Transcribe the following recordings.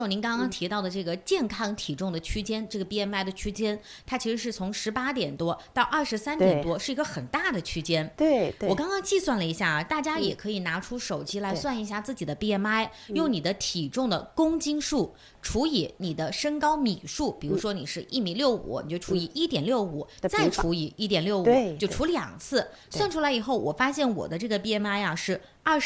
您刚刚提到的这个健康体重的区间，这个 BMI 的区间，它其实是从18点多到23点多，是一个很大的区间。 对， 我刚刚计算了一下，大家也可以拿出手机来算一下自己的 BMI，用你的体重的公斤数除以你的身高米数，比如说你是1.65米，你就除以1.65，再除以1.65，就除2次，算出来以后，我发现我的这个 BMI 啊是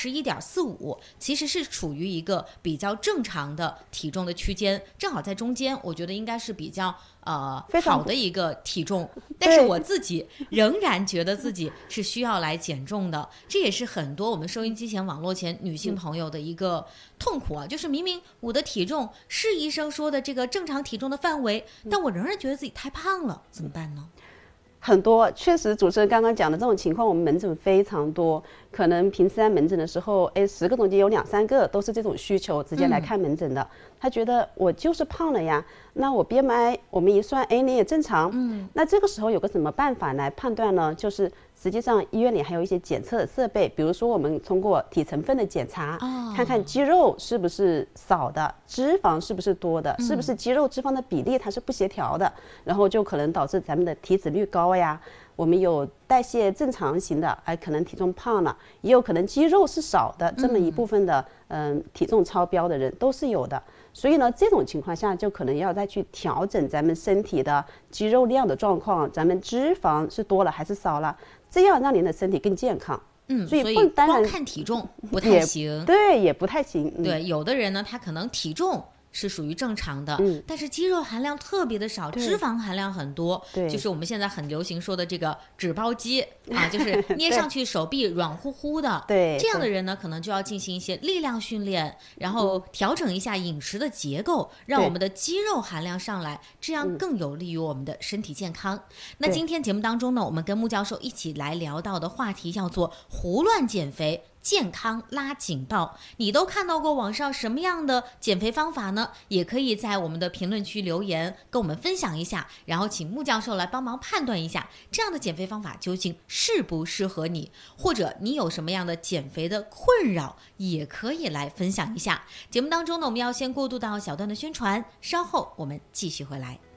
21.45，其实是处于一个比较正常的体重的区间，正好在中间，我觉得应该是比较好的一个体重。但是我自己仍然觉得自己是需要来减重的，这也是很多我们收音机前、网络前女性朋友的一个痛苦啊，就是明明我的体重是医生说的这个正常体重的范围，但我仍然觉得自己太胖了，怎么办呢？ 很多确实，主持人刚刚讲的这种情况，我们门诊非常多。可能平时在门诊的时候，10个中间有2、3个都是这种需求，直接来看门诊的。他觉得我就是胖了呀，那我 BMI 我们一算，你也正常。那这个时候有个什么办法来判断呢？就是实际上医院里还有一些检测的设备，比如说我们通过体成分的检查，看看肌肉是不是少的，脂肪是不是多的，是不是肌肉脂肪的比例它是不协调的，然后就可能导致咱们的体脂率高呀。我们有代谢正常型的，可能体重胖了，也有可能肌肉是少的，这么一部分的体重超标的人都是有的。所以呢，这种情况下就可能要再去调整咱们身体的肌肉量的状况，咱们脂肪是多了还是少了，这样让您的身体更健康。 所以光看体重不太行， 对，也不太行。 对，有的人呢，他可能体重是属于正常的，但是肌肉含量特别的少，脂肪含量很多，就是我们现在很流行说的这个纸包肌啊，就是捏上去手臂软乎乎的， 对， 这样的人呢，可能就要进行一些力量训练，然后调整一下饮食的结构，让我们的肌肉含量上来，这样更有利于我们的身体健康。那今天节目当中呢，我们跟穆教授一起来聊到的话题叫做胡乱减肥，健康拉警报。你都看到过网上什么样的减肥方法呢？也可以在我们的评论区留言跟我们分享一下，然后请穆教授来帮忙判断一下这样的减肥方法究竟适不适合你，或者你有什么样的减肥的困扰也可以来分享一下。节目当中呢，我们要先过渡到小段的宣传，稍后我们继续回来。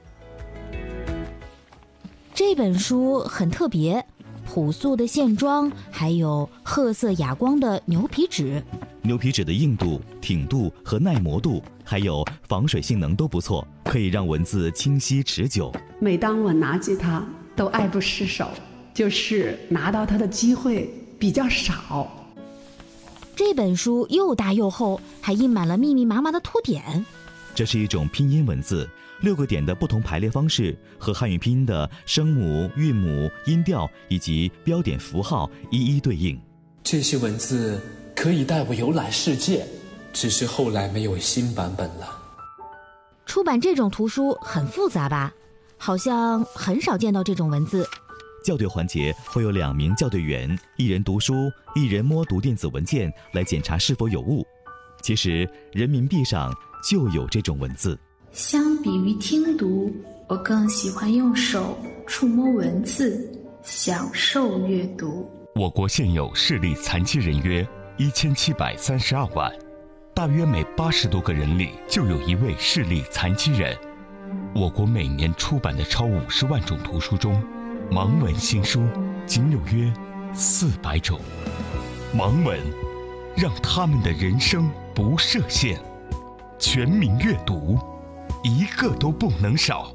这本书很特别，朴素的线装，还有褐色哑光的牛皮纸。 牛皮纸的硬度、挺度和耐磨度，还有防水性能都不错，可以让文字清晰持久。 每当我拿起它，都爱不释手，就是拿到它的机会比较少。 这本书又大又厚，还印满了密密麻麻的凸点。 这是一种拼音文字，6个点的不同排列方式和汉语拼音的声母、韵母、音调以及标点符号一一对应。 这些文字可以带我游览世界，只是后来没有新版本了。 出版这种图书很复杂吧？好像很少见到这种文字。 校对环节会有2名校对员，一人读书，一人摸读电子文件来检查是否有误。其实人民币上就有这种文字。 相比于听读，我更喜欢用手触摸文字，享受阅读。 我国现有视力残疾人约1732万，大约每80多个人里就有一位视力残疾人。我国每年出版的超50万种图书中，盲文新书仅有约400种。盲文让他们的人生不设限，全民阅读，一个都不能少。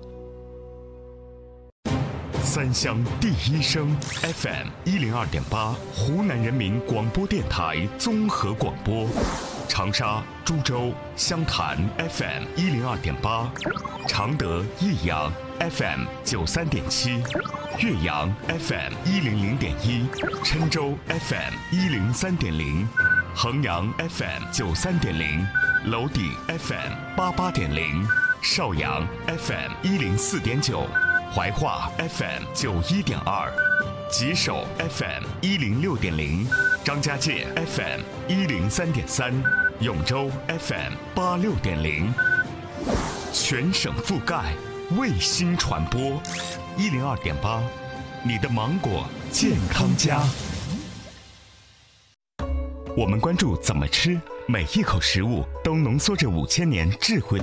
三湘第一声 FM 102.8，湖南人民广播电台综合广播。长沙、株洲、湘潭 FM 102.8，常德、益阳 FM 93.7，岳阳 FM 100.1，郴州 FM 103.0，衡阳 FM 93.0，娄底 FM 88.0，邵阳 FM 104.9，怀化 FM 91.2，吉首 FM 106.0，张家界 FM 103.3，永州 FM 86.0，全省覆盖，卫星传播102.8，你的芒果健康家。我们关注怎么吃， 每一口食物都浓缩着5000年智慧。